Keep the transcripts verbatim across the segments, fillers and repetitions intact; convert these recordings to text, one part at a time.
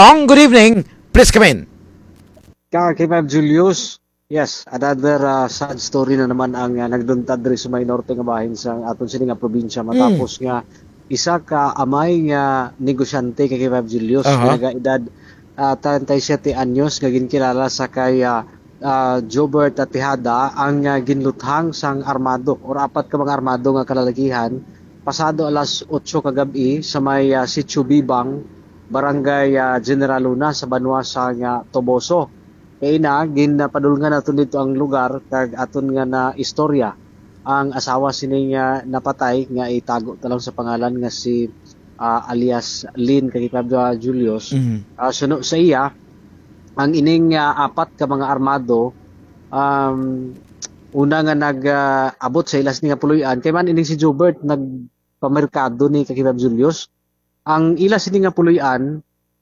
Bong, good evening. Please come in. Kakipab Julius, yes, another uh, sad story na naman ang uh, nagduntad diri sa may norte nga bahin sa aton sini nga probinsya matapos mm. nga isa ka amay nga negosyante kay Kakipab Julius uh-huh. nga nagaedad uh, thirty-seven anyos nga ginkilala sa kay uh, uh, Jobert Tejada ang uh, ginluthang sang armado or apat ka mga armado nga kalalakihan pasado alas eight kagabi sa may uh, Sitio Bibang, Barangay uh, General Luna sa Banwa sa uh, Toboso. Kaya na, ginapadulngan natin dito ang lugar kag aton nga na istorya. Ang asawa sining uh, napatay nga itago talang sa pangalan nga si uh, alias Lynn Kakipab Julius. Mm-hmm. Uh, suno sa iya, ang ining uh, apat ka mga armado, um, una nga nag-abot uh, sa ilas ni nga puluyan, kay man ining si Jobert nagpamerkado ni Kakipab Julius. Ang ilas ni nga puluyan,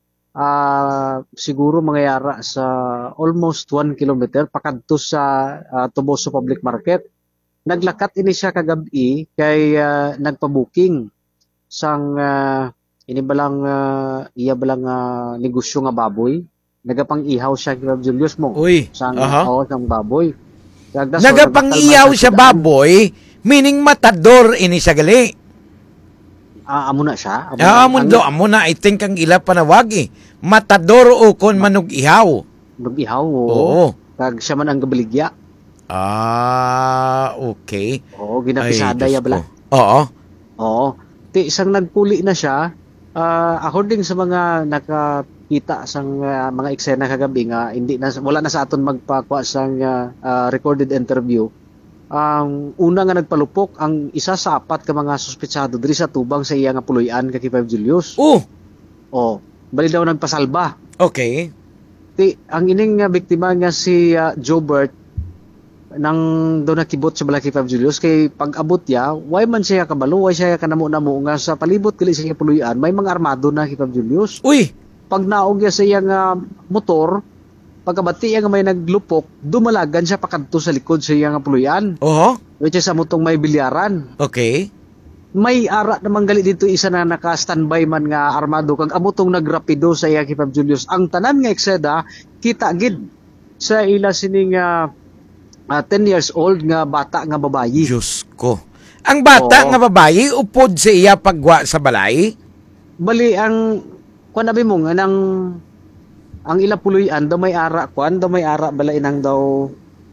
Uh, siguro mangyayara sa almost one kilometer pakadto sa uh, Toboso Public Market. Naglakat ini siya kagabi kay uh, nagpa-booking sang uh, ini balang uh, iya balang uh, negosyo nga baboy. Nagapang-ihaw siya kay Julius mo. Uy, sang uh-huh. oh, sang baboy. Nagapang-ihaw siya baboy, meaning matador ini siya gali. Ah, amo na siya. Amo ah, amo do, amo na I think ang ila panawagi. Matador o kon manug ihaw. Manug ihaw. Oo. Kag siya man ang gabaligya. Ah, okay. Oo, ginapisada ya bala. Oo. Oo. Ti isang nagpuli na siya, uh, according sa mga nakakita sang uh, mga eksena kagabi nga hindi na wala na sa aton magpakuha sang uh, uh, recorded interview. Ang um, una nga nagpalupok ang isa sa apat ka mga suspetsado diri sa tubang sa iya nga puluyan Kakipab Julius. Oh. Oh, bali daw nagpasalba. Okay. Ti ang ining nga biktima nga si uh, Jobert nang daw nakibot sa Kakipab Julius kay pag-abot ya, why man siya kabalo, why siya kanamo-namo nga sa palibot kali sa iya puluyan, may mga armado na Kakipab Julius. Uy, pag naog ya sa iya nga motor, pagkabati nga may naglupok, dumalagan siya pakadto sa likod sa iya nga puluyan. Oo. Which is amutong may bilyaran. Okay. May ara namang gali dito isa na naka-standby man nga armado kag amutong nagrapido sa iya Kakipab Julius. Ang tanan nga eksena kita gid sa ila sining uh, uh, ten years old nga bata nga babayi. Diyos ko. Ang bata Oo. nga babayi upod sa iya pagwa sa balay? Bali ang kuan abi mo nga nang ang ila puluyan daw may ara kwan daw may ara bala inang daw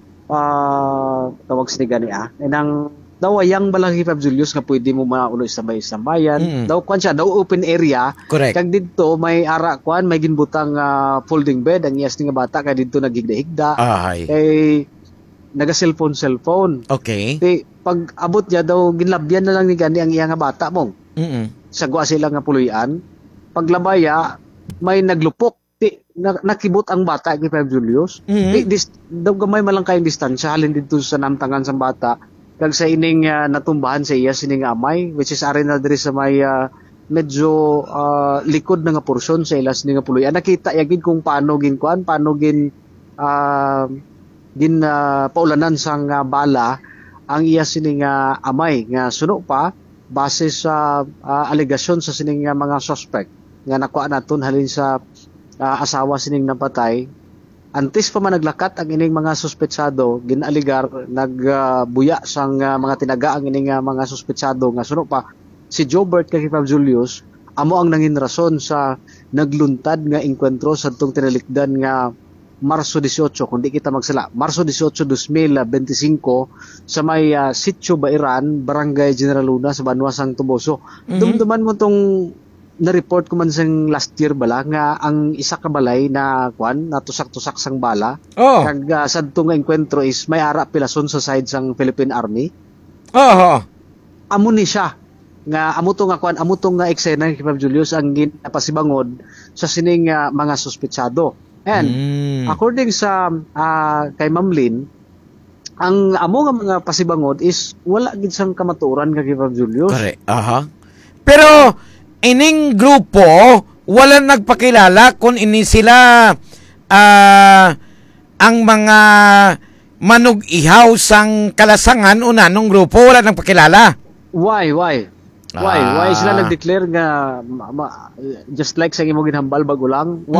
uh, tawag sini gani ah inang daw ayang bala Kakipab Julius nga pwede mo maulo sa bay sambayan mm-hmm. daw kwan siya daw open area. Correct. Kag didto may ara kwan may ginbutang uh, folding bed ang iyas nga bata kay didto naghigda-higda ay kay naga cellphone cellphone. Okay. Kay pag abot niya daw ginlabyan na lang ni gani ang iya nga bata mo. Mm-hmm. Sagwa sila nga puluyan paglabaya may naglupok. Di, nakibot ang bata kay Kakipab Julius. Mm-hmm. Di, dis, daw gamay malang kayong distansya halin dito sa namtangan sa bata kag sa ining uh, natumbahan sa iya sining amay which is ari na diri sa may uh, medyo uh, likod na nga porsyon sa ila sining nga puluyan. Nakita yagid kung paano gin kuan paano gin uh, gin uh, paulanan sang uh, bala ang iya sining uh, amay nga suno pa base sa uh, alegasyon sa sining uh, mga suspect nga nakuha naton halin sa Uh, asawa sining napatay. Antes pa man naglakat ang ining mga suspetsado, ginaligar nagbuya uh, sang uh, mga tinaga ang ining uh, mga suspetsado nga suno pa si Jobert Kakipab Julius amo ang nangin rason sa nagluntad nga engkwentro sadtong tinalikdan nga Marso eighteen kundi kita magsala Marso eighteen, twenty twenty-five sa may uh, Sitio Bairan, Barangay General Luna sa Banwa sang Toboso. Mm-hmm. Dumduman mo tong na-report ko man sang last year bala nga ang isa ka balay na kwan natusak-tusak sang bala. Oh. Kag uh, sadto nga enkwentro is may ara pilason sa side sang Philippine Army. Oh. Amo ni siya nga amo to nga kwan amo to nga eksena ni Kakipab Julius ang ginapasibangod sa sining uh, mga suspetsado. And mm. according sa uh, kay Ma'am Lynn, ang amo nga mga pasibangod is wala gid sang kamatuoran kay Kakipab Julius. Correct. Aha. Pero ining grupo wala nagpakilala kung ini sila uh, ang mga manug-ihaw sang kalasangan o nanong grupo wala nagpakilala. Why? Why? Why? Ah. Why sila nag-declare nga ma, ma, just like sa imong ginhambal bago lang?